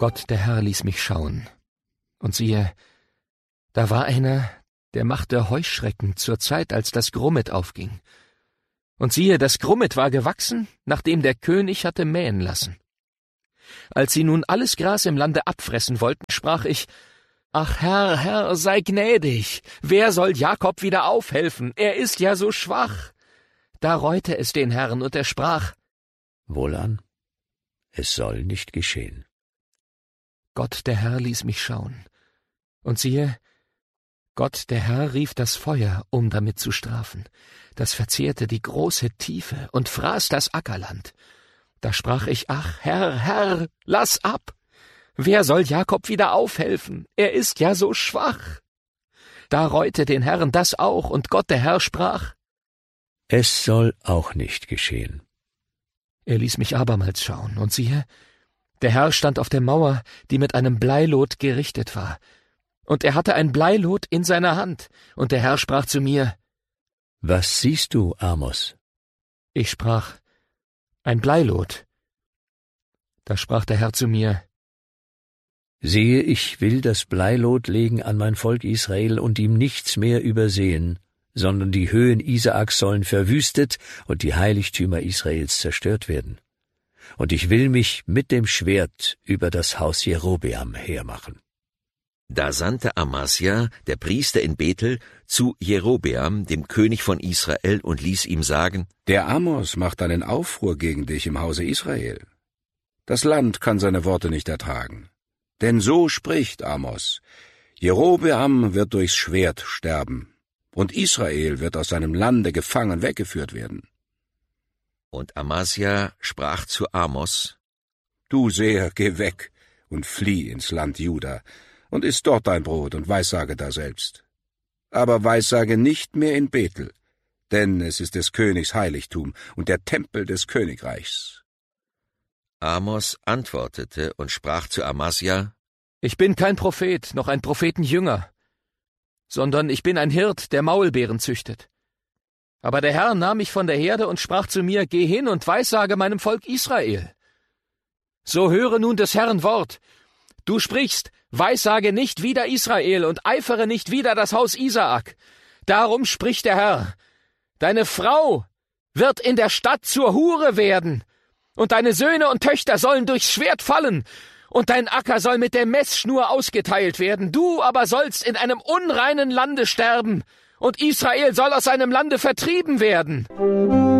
Gott, der Herr, ließ mich schauen. Und siehe, da war einer, der machte Heuschrecken zur Zeit, als das Grummet aufging. Und siehe, das Grummet war gewachsen, nachdem der König hatte mähen lassen. Als sie nun alles Gras im Lande abfressen wollten, sprach ich: Ach Herr, Herr, sei gnädig, wer soll Jakob wieder aufhelfen? Er ist ja so schwach. Da reute es den Herrn, und er sprach: Wohlan, es soll nicht geschehen. Gott, der Herr, ließ mich schauen. Und siehe, Gott, der Herr, rief das Feuer, um damit zu strafen. Das verzehrte die große Tiefe und fraß das Ackerland. Da sprach ich: Ach, Herr, Herr, lass ab! Wer soll Jakob wieder aufhelfen? Er ist ja so schwach. Da reute den Herrn das auch, und Gott, der Herr, sprach: Es soll auch nicht geschehen. Er ließ mich abermals schauen, und siehe, der Herr stand auf der Mauer, die mit einem Bleilot gerichtet war. Und er hatte ein Bleilot in seiner Hand, und der Herr sprach zu mir: Was siehst du, Amos? Ich sprach: Ein Bleilot. Da sprach der Herr zu mir: Siehe, ich will das Bleilot legen an mein Volk Israel und ihm nichts mehr übersehen, sondern die Höhen Isaaks sollen verwüstet und die Heiligtümer Israels zerstört werden. Und ich will mich mit dem Schwert über das Haus Jerobeam hermachen. Da sandte Amasja, der Priester in Bethel, zu Jerobeam, dem König von Israel, und ließ ihm sagen: Der Amos macht einen Aufruhr gegen dich im Hause Israel. Das Land kann seine Worte nicht ertragen. Denn so spricht Amos: Jerobeam wird durchs Schwert sterben, und Israel wird aus seinem Lande gefangen weggeführt werden. Und Amasja sprach zu Amos: Du Seher, geh weg und flieh ins Land Juda und iss dort dein Brot und weissage daselbst. Aber weissage nicht mehr in Bethel, denn es ist des Königs Heiligtum und der Tempel des Königreichs. Amos antwortete und sprach zu Amasja: Ich bin kein Prophet, noch ein Prophetenjünger, sondern ich bin ein Hirt, der Maulbeeren züchtet. Aber der Herr nahm mich von der Herde und sprach zu mir: Geh hin und weissage meinem Volk Israel. So höre nun des Herrn Wort. Du sprichst: Weissage nicht wider Israel und eifere nicht wider das Haus Isaak. Darum spricht der Herr: Deine Frau wird in der Stadt zur Hure werden, und deine Söhne und Töchter sollen durchs Schwert fallen, und dein Acker soll mit der Messschnur ausgeteilt werden. Du aber sollst in einem unreinen Lande sterben, und Israel soll aus seinem Lande vertrieben werden.